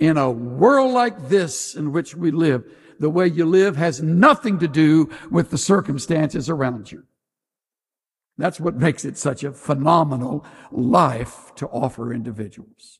in a world like this in which we live, the way you live has nothing to do with the circumstances around you. That's what makes it such a phenomenal life to offer individuals.